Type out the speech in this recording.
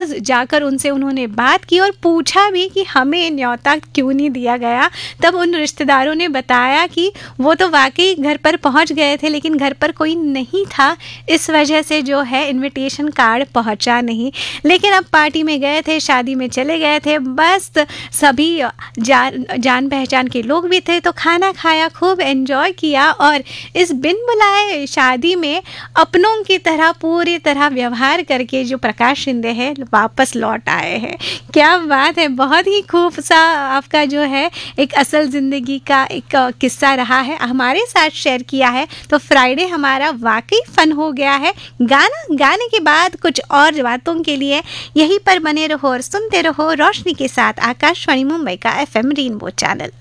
रोज़ जाकर उनसे उन्होंने बात की और पूछा भी कि हमें न्योता क्यों नहीं दिया गया। तब उन रिश्तेदारों ने बताया कि वो तो वाकई घर पर पहुंच गए थे, लेकिन घर पर कोई नहीं था, इस वजह से जो है इनविटेशन कार्ड पहुंचा नहीं। लेकिन अब पार्टी में गए थे, शादी में चले गए थे, बस सभी जान पहचान के लोग भी थे, तो खाना खाया, खूब एंजॉय किया और इस बिन बुलाए शादी में अपनों की तरह पूरी तरह व्यवहार करके जो प्रकाश शिंदे है वापस लौट आए हैं। क्या बात है, बहुत ही खूब सा आपका जो है एक असल ज़िंदगी का एक किस्सा रहा है, हमारे साथ शेयर किया है। तो फ्राइडे हमारा वाकई फन हो गया है। गाने के बाद कुछ और बातों के लिए यहीं पर बने रहो और सुनते रहो रोशनी के साथ आकाशवाणी मुंबई का FM रेनबो चैनल।